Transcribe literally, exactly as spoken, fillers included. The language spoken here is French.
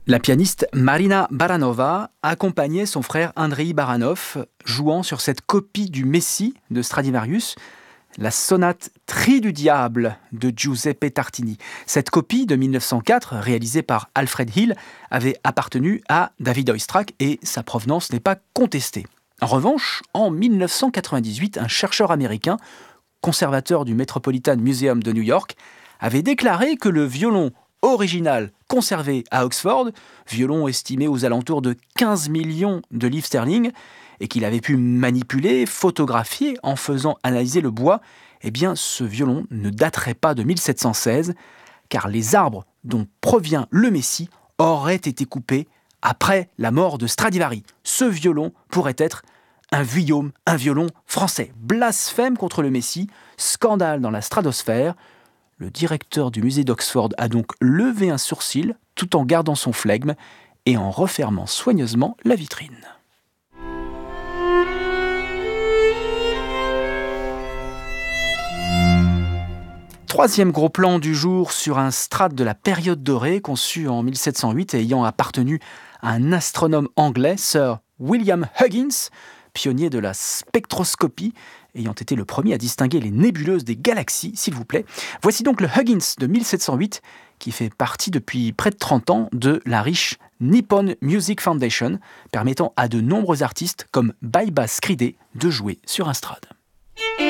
La pianiste Marina Baranova accompagnait son frère Andrei Baranov, jouant sur cette copie du Messie de Stradivarius, la sonate Tri du diable de Giuseppe Tartini. Cette copie de mille neuf cent quatre, réalisée par Alfred Hill, avait appartenu à David Oistrakh et sa provenance n'est pas contestée. En revanche, en mille neuf cent quatre-vingt-dix-huit, un chercheur américain, conservateur du Metropolitan Museum de New York, avait déclaré que le violon original conservé à Oxford, violon estimé aux alentours de quinze millions de livres sterling, et qu'il avait pu manipuler, photographier en faisant analyser le bois, eh bien ce violon ne daterait pas de mille sept cent seize, car les arbres dont provient le Messie auraient été coupés après la mort de Stradivari. Ce violon pourrait être un Vuillaume, un violon français. Blasphème contre le Messie, scandale dans la stratosphère. Le directeur du musée d'Oxford a donc levé un sourcil tout en gardant son flegme et en refermant soigneusement la vitrine. Troisième gros plan du jour sur un Strad de la période dorée conçu en mille sept cent huit et ayant appartenu à un astronome anglais, Sir William Huggins, pionnier de la spectroscopie, ayant été le premier à distinguer les nébuleuses des galaxies, s'il vous plaît. Voici donc le Huggins de mille sept cent huit, qui fait partie depuis près de trente ans de la riche Nippon Music Foundation, permettant à de nombreux artistes comme Baiba Skridé de jouer sur un Strad.